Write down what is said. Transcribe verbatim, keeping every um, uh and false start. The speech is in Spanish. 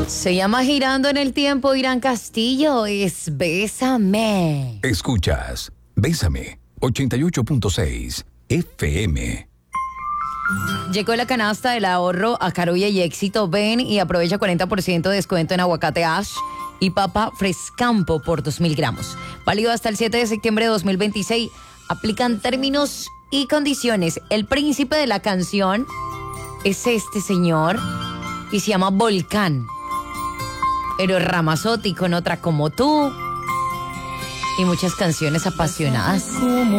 Se llama Girando en el Tiempo, Irán Castillo, es Bésame. Escuchas Bésame, ochenta y ocho punto seis F M. Llegó la canasta del ahorro a Carulla y Éxito. Ven y aprovecha cuarenta por ciento de descuento en aguacate Ash y papa Frescampo por dos mil gramos. Válido hasta el siete de septiembre de dos mil veintiséis. Aplican términos y condiciones. El príncipe de la canción es este señor y se llama Volcán. Eros Ramazzotti con Otra Como Tú y muchas canciones apasionadas.